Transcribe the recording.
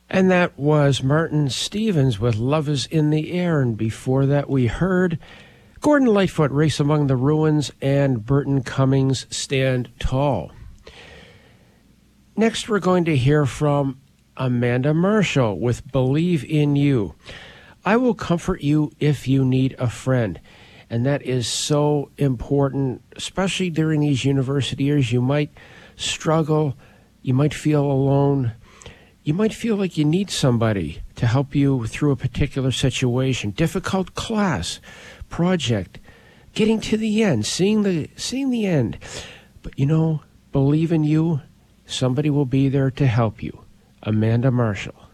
And that was Martin Stevens with Love is in the Air. And before that, we heard Gordon Lightfoot, Race Among the Ruins, and Burton Cummings, Stand Tall. Next, we're going to hear from Amanda Marshall with Believe in You. I will comfort you if you need a friend. And that is so important, especially during these university years. You might struggle. You might feel alone. You might feel like you need somebody to help you through a particular situation, difficult class, project, getting to the end, seeing the end. But believe in you. Somebody will be there to help you. Amanda Marshall.